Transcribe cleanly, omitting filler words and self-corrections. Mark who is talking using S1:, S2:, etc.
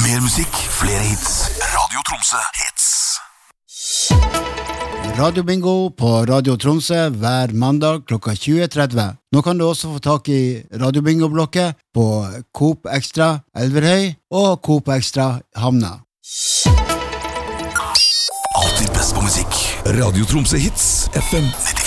S1: Mer musikk, flere hits. Radio Tromsø hits.
S2: Radio Bingo på Radio Tromsø hver mandag klokka 20.30. Nå kan du også få tak i Radio Bingo-blokket på Coop Extra Elverhøy og Coop Extra Hamna.
S1: Alltid best på musikk. Radio Tromsø hits, FM 95.